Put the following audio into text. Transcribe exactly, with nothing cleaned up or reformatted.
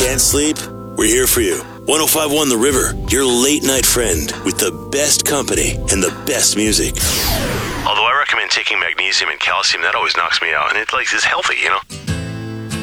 Can't sleep? We're here for you. one oh five point one The River, your late night friend with the best company and the best music. Although I recommend taking magnesium and calcium, that always knocks me out. And it like is healthy, you know?